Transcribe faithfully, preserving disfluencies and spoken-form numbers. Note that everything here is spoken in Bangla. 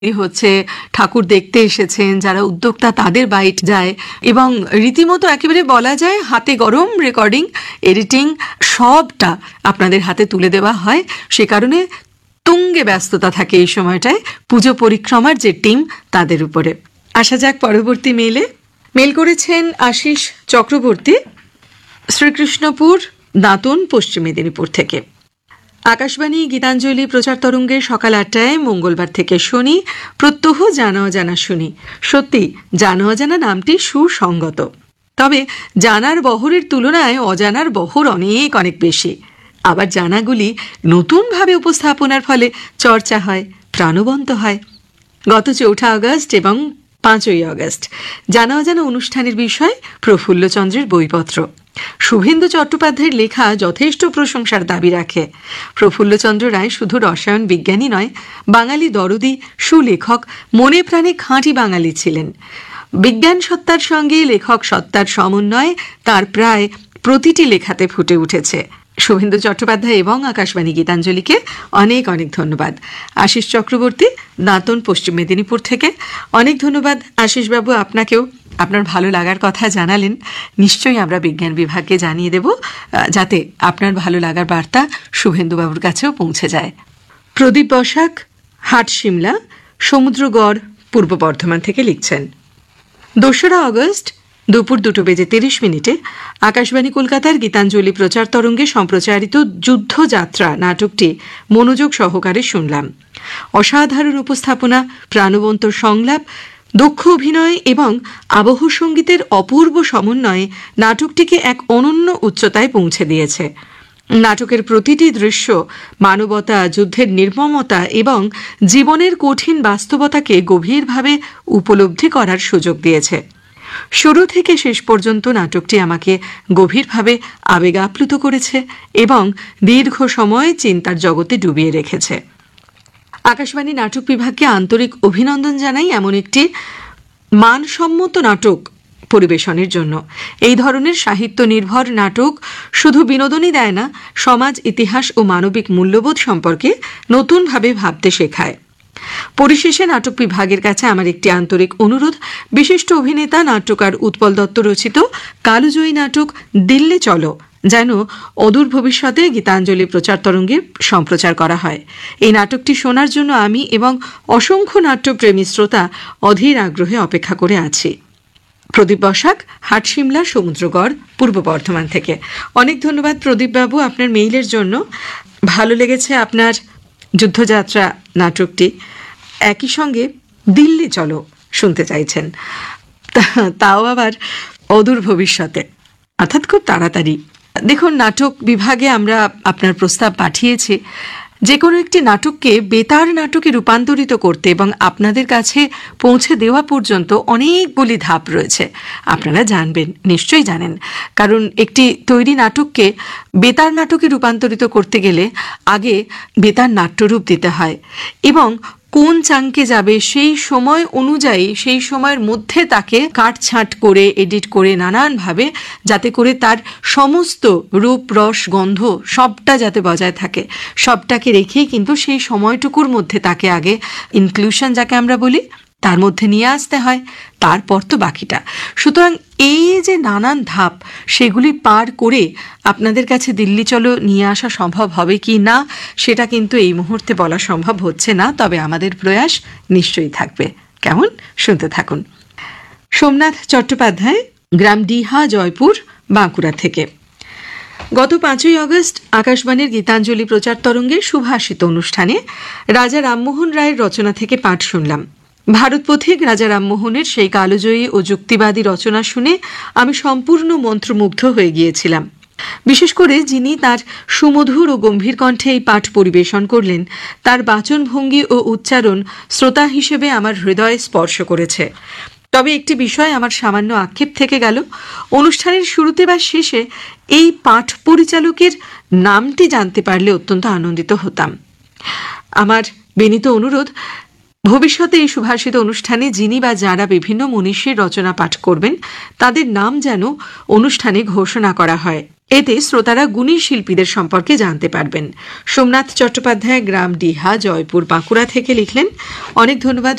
হচ্ছে, ঠাকুর দেখতে এসেছেন, যারা উদ্যোক্তা তাদের বাইট যায় এবং রীতিমতো একেবারে বলা যায় হাতে গরম রেকর্ডিং, এডিটিং সবটা আপনাদের হাতে তুলে দেওয়া হয়। সে কারণে তুঙ্গে ব্যস্ততা থাকে এই সময়টায় পুজো পরিক্রমার যে টিম তাদের উপরে। আসা যাক পরবর্তী মেলে। মেল করেছেন আশিস চক্রবর্তী, শ্রীকৃষ্ণপুর, দাঁতন, পশ্চিম মেদিনীপুর থেকে। আকাশবাণী গীতাঞ্জলি প্রচার তরঙ্গে সকাল আটটায় মঙ্গলবার থেকে শনি প্রত্যহ জানা অজানা শুনি। সত্যি জানা অজানা নামটি সুসংগত, তবে জানার বহরের তুলনায় অজানার বহর অনেক অনেক বেশি। আবার জানাগুলি নতুনভাবে উপস্থাপনার ফলে চর্চা হয়, প্রাণবন্ত হয়। গত চৌঠা আগস্ট এবং পাঁচই আগস্ট জানা অজানা অনুষ্ঠানের বিষয় প্রফুল্লচন্দ্রের বইপত্র। শুভেন্দু চট্টোপাধ্যায়ের লেখা যথেষ্ট প্রশংসার দাবি রাখে। প্রফুল্লচন্দ্র রায় শুধু রসায়ন বিজ্ঞানী নয়, বাঙালি দরদি, সুলেখক, মনে প্রাণে খাঁটি বাঙালি ছিলেন। বিজ্ঞান সত্তার সঙ্গে লেখক সত্তার সমন্বয়ে তার প্রায় প্রতিটি লেখাতে ফুটে উঠেছে। শুভেন্দু চট্টোপাধ্যায় এবং আকাশবাণী গীতাঞ্জলিকে অনেক অনেক ধন্যবাদ। আশিস চক্রবর্তী, দাঁতন, পশ্চিম মেদিনীপুর থেকে। অনেক ধন্যবাদ আশিসবাবু, আপনাকেও আপনার ভালো লাগার কথা জানালেন। নিশ্চয়ই আমরা বিজ্ঞান বিভাগকে জানিয়ে দেব, যাতে আপনার ভালো লাগার বার্তা শুভেন্দুবাবুর কাছেও পৌঁছে যায়। প্রদীপ বসাক, হাট সিমলা, সমুদ্রগড়, পূর্ব বর্ধমান থেকে লিখছেন, দোসরা আগস্ট দুপুর দুটো বেজে তিরিশ মিনিটে আকাশবাণী কলকাতার গীতাঞ্জলি প্রচার তরঙ্গে সম্প্রচারিত যুদ্ধযাত্রা নাটকটি মনোযোগ সহকারে শুনলাম। অসাধারণ উপস্থাপনা, প্রাণবন্ত সংলাপ, দক্ষ অভিনয় এবং আবহ সঙ্গীতের অপূর্ব সমন্বয়ে নাটকটিকে এক অনন্য উচ্চতায় পৌঁছে দিয়েছে। নাটকের প্রতিটি দৃশ্য মানবতা, যুদ্ধের নির্মমতা এবং জীবনের কঠিন বাস্তবতাকে গভীরভাবে উপলব্ধি করার সুযোগ দিয়েছে। শুরু থেকে শেষ পর্যন্ত নাটকটি আমাকে গভীরভাবে আবেগ আপ্লুত করেছে এবং দীর্ঘ সময় চিন্তার জগতে ডুবিয়ে রেখেছে। আকাশবাণী নাটক বিভাগকে আন্তরিক অভিনন্দন জানাই এমন একটি মানসম্মত নাটক পরিবেশনের জন্য। এই ধরনের সাহিত্য নির্ভর নাটক শুধু বিনোদনই দেয় না, সমাজ, ইতিহাস ও মানবিক মূল্যবোধ সম্পর্কে নতুনভাবে ভাবতে শেখায়। পরিশেষে নাটক বিভাগের কাছে আমার একটি আন্তরিক অনুরোধ, বিশিষ্ট অভিনেতা নাট্যকার উৎপল দত্ত রচিত কালজয়ী নাটক দিল্লি চলো যেন অদূর ভবিষ্যতে গীতাঞ্জলি প্রচার তরঙ্গে সম্প্রচার করা হয়। এই নাটকটি শোনার জন্য আমি এবং অসংখ্য নাট্যপ্রেমী শ্রোতা অধীর আগ্রহে অপেক্ষা করে আছি। প্রদীপ বসাক, হাট সিমলা, সমুদ্রগড়, পূর্ব বর্ধমান থেকে। অনেক ধন্যবাদ প্রদীপবাবু আপনার মেইলের জন্য। ভালো লেগেছে আপনার যুদ্ধযাত্রা নাটকটি। একই সঙ্গে দিল্লি চলো শুনতে চাইছেন, তাও আবার অদূর ভবিষ্যতে, অর্থাৎ খুব তাড়াতাড়ি। দেখুন, নাটক বিভাগে আমরা আপনার প্রস্তাব পাঠিয়েছি যে কোনো একটি নাটককে বেতার নাটকে রূপান্তরিত করতে এবং আপনাদের কাছে পৌঁছে দেওয়া পর্যন্ত অনেকগুলি ধাপ রয়েছে। আপনারা জানবেন, নিশ্চয়ই জানেন, কারণ একটি তৈরি নাটককে বেতার নাটকে রূপান্তরিত করতে গেলে আগে বেতার নাট্যরূপ দিতে হয় এবং কোন চাঙ্কে যাবে সেই সময় অনুযায়ী সেই সময়ের মধ্যে তাকে কাটছাঁট করে এডিট করে নানানভাবে, যাতে করে তার সমস্ত রূপ, রস, গন্ধ সবটা যাতে বজায় থাকে, সবটাকে রেখেই কিন্তু সেই সময়টুকুর মধ্যে তাকে আগে ইনক্লুশন যাকে আমরা বলি তার মধ্যে নিয়ে আসতে হয়, তারপর তো বাকিটা। সুতরাং এই যে নানান ধাপ, সেগুলি পার করে আপনাদের কাছে দিল্লি চলো নিয়ে আসা সম্ভব হবে কি না সেটা কিন্তু এই মুহূর্তে বলা সম্ভব হচ্ছে না, তবে আমাদের প্রয়াস নিশ্চয়ই থাকবে। কেমন? শুনতে থাকুন। সোমনাথ চট্টোপাধ্যায়, গ্রাম ডিহা, জয়পুর, বাঁকুড়া থেকে। গত পাঁচই আগস্ট আকাশবাণীর গীতাঞ্জলি প্রচার তরঙ্গের সুভাষিত অনুষ্ঠানে রাজা রামমোহন রায়ের রচনা থেকে পাঠ শুনলাম। ভারত পথিক রাজা রামমোহনের সেই কালজয়ী ও যুক্তিবাদী রচনা শুনে আমি সম্পূর্ণ মন্ত্রমুগ্ধ হয়ে গিয়েছিলাম। বিশেষ করে যিনি তার সুমধুর ও গম্ভীর কণ্ঠে এই পাঠ পরিবেশন করলেন, তার বাচনভঙ্গি ও উচ্চারণ শ্রোতা হিসেবে আমার হৃদয়ে স্পর্শ করেছে। তবে একটি বিষয় আমার সামান্য আক্ষেপ থেকে গেল, অনুষ্ঠানের শুরুতে বা শেষে এই পাঠ পরিচালকের নামটি জানতে পারলে অত্যন্ত আনন্দিত হতাম। আমার বিনীত অনুরোধ, ভবিষ্যতে এই সুভাষিত অনুষ্ঠানে যিনি বা যারা বিভিন্ন মনীষীর রচনা পাঠ করবেন তাদের নাম যেন অনুষ্ঠানে ঘোষণা করা হয়। এতে শ্রোতারা গুণী শিল্পীদের সম্পর্কে জানতে পারবেন। সোমনাথ চট্টোপাধ্যায়, গ্রাম ডিহা, জয়পুর, বাঁকুড়া থেকে লিখলেন। অনেক ধন্যবাদ